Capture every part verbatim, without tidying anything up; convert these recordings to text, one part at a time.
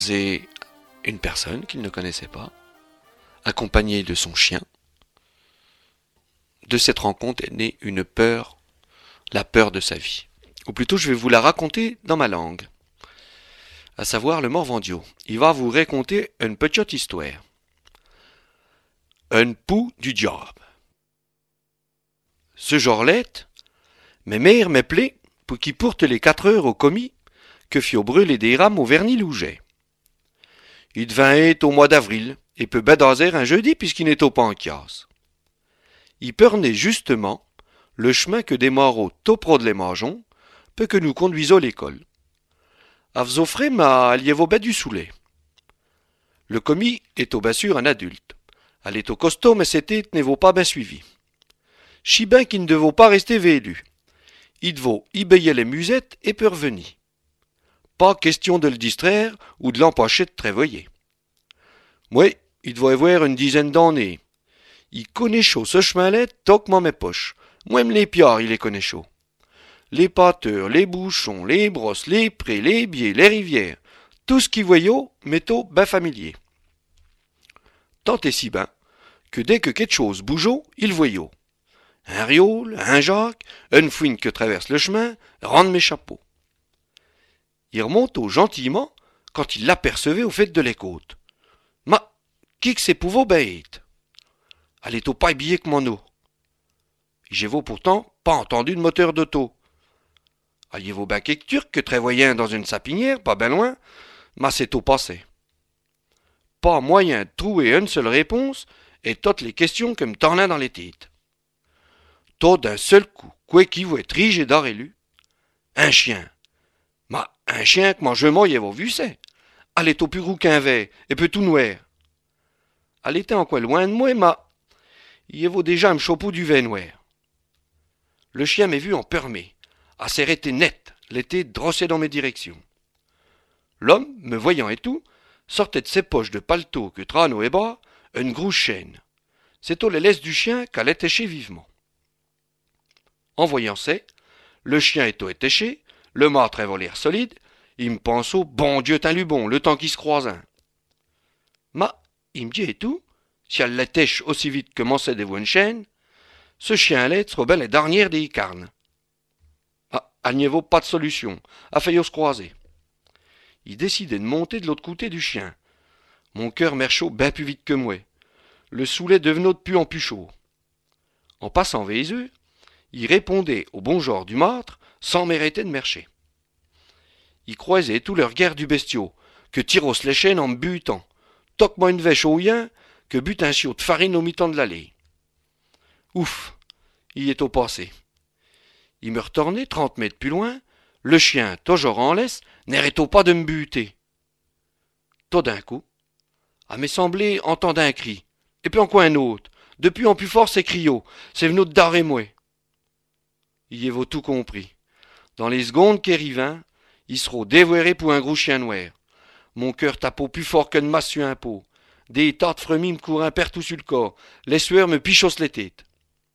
croisé une personne qu'il ne connaissait pas, accompagnée de son chien. De cette rencontre est née une peur, la peur de sa vie. Ou plutôt, je vais vous la raconter dans ma langue, à savoir le Morvandio. Il va vous raconter une petite histoire. Un pou du diable. Ce jour-là, mes mères m'appelaient pour qu'ils portent les quatre heures au commis que fio brûler des rames au vernis louget. Il devait être au mois d'avril, et peut badazer un jeudi puisqu'il n'est pas en chiasse. Il pernait justement le chemin que des moraux tôt pro de les mageons, peu que nous conduisons l'école. Avzofré m'a allié vos bas du soulet. Le commis est au bas sûr un adulte. Elle est au costaud, mais c'était ne vaut pas bien suivi. Si ben qu'il ne devait pas rester vélu. Il devait y bailler les musettes et peut revenir. Pas question de le distraire ou de l'empêcher de travailler. Moi, il devait avoir une dizaine d'années. Il connaît chaud ce chemin-là, toquement mes poches. Moi, les piards, il les connaît chaud. Les pâteurs, les bouchons, les brosses, les prés, les biais, les rivières, tout ce qui voyait, métaux ben familier. Tant et si ben, que dès que quelque chose bougeait, il voyait. Un riol, un jacques, une fouine que traverse le chemin, rende mes chapeaux. Il remonte gentiment quand il l'apercevait au fait de les côtes. Ma, qui que c'est pour vos bêtes? Elle est au pas habillée que mon eau. J'ai vaut pourtant pas entendu de moteur d'auto. Ayez-vous ben quelque turc que trévoyant dans une sapinière, pas ben loin, ma c'est au passé. Pas moyen de trouver une seule réponse et toutes les questions que me tornaient dans les têtes. Tout d'un seul coup, quoi qui vous être rige et d'or élu. Un chien. Ma, un chien que moi je m'en y avez vu c'est. Elle est au plus gros qu'un verre, et peut tout noir. Elle était en quoi loin de moi, ma. Y vaut déjà un chapeau du vin noir. Le chien m'est vu en permé, à s'arrêter net, l'été drossé dans mes directions. L'homme, me voyant et tout, sortait de ses poches de paletot que trano et bas, une grosse chaîne. C'est aux les laisses du chien qu'elle étéchait vivement. En voyant c'est, le chien est au étéché, le mâtre avait l'air solide, il me pense au bon Dieu t'un lubon, le temps qui se croisin. Ma, il me dit et tout, si elle l'étèche aussi vite que m'en sait des une chaîne, ce chien-là sera bel et dernière des carnes. Ah, elle n'y vaut pas de solution, a failli se croiser. Il décidait de monter de l'autre côté du chien. Mon cœur merchaud ben plus vite que moi. Le soulet devenait de plus en plus chaud. En passant vers eux, il répondait au bon genre du mâtre sans mériter de mercher. Il croisait tout leur guerre du bestiau, que tiros les chaînes en me butant, toque-moi une vêche au yen, que but un chiot de farine au mi-temps de l'allée. Ouf, il est au passé. Il me retournait trente mètres plus loin, le chien, toujours en laisse, n'arrêtait pas de me buter. Tout d'un coup, à m'est semblé entendre un cri, et puis encore un autre, depuis en plus fort c'est criot, c'est venu de d'arrêt moi. Il y vaut tout compris. Dans les secondes qui arrivent, il sera dévoré pour un gros chien noir. Mon cœur tape plus fort qu'une masse sur un pot. Des tas de fremis me courent un partout sur le corps. Les sueurs me pichossent les têtes.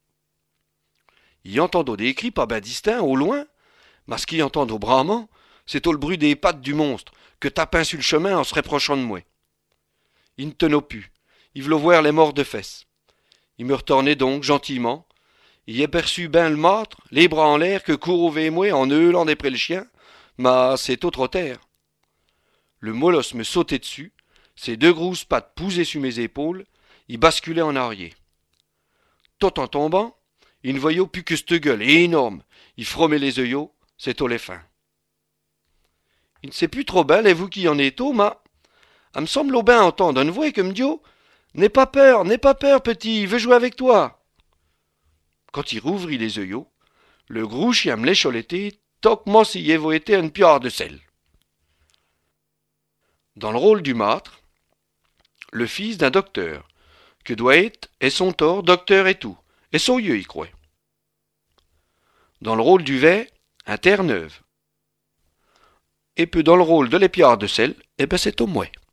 Il entend des cris pas ben distincts, au loin, mais ce qu'il entend au bramement, c'est tout le bruit des pattes du monstre que tapin sur le chemin en se rapprochant de moi. Il ne tenait plus. Il voulait voir les morts de fesses. Il me retournait donc gentiment. Il aperçut ben le mâtre, les bras en l'air, que court vers moi en heulant d'après le chien, mais c'est au trop terre. Le molosse me sautait dessus, ses deux grosses pattes pousaient sur mes épaules, il basculait en arrière. Tout en tombant, il ne voyait plus que cette gueule énorme, il frômait les œillaux, c'est au les fins. Il ne sait plus trop belle, et vous qui en êtes au, mais elle me semble au bain entendre une voix que me dit « N'aie pas peur, n'aie pas peur, petit, veux jouer avec toi !» Quand il rouvrit les œillaux, le gros chien me l'écholétait, toquement s'il y avait été une piare de sel. Dans le rôle du mâtre, le fils d'un docteur, que doit être, et son tort, docteur et tout, et son yeux y croit. Dans le rôle du verre, un terre-neuve. Et peu dans le rôle de l'épiard de sel, eh ben c'est au mouet.